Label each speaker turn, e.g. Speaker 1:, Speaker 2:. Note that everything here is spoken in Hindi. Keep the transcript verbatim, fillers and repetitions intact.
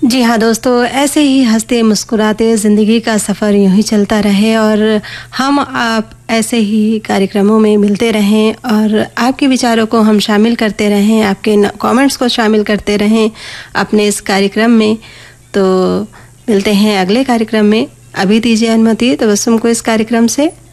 Speaker 1: जी हाँ दोस्तों, ऐसे ही हंसते मुस्कुराते ज़िंदगी का सफ़र यूँ ही चलता रहे और हम आप ऐसे ही कार्यक्रमों में मिलते रहें और आपके विचारों को हम शामिल करते रहें, आपके कमेंट्स को शामिल करते रहें अपने इस कार्यक्रम में। तो मिलते हैं अगले कार्यक्रम में। अभी दीजिए अनुमति तबस्सुम को इस कार्यक्रम से।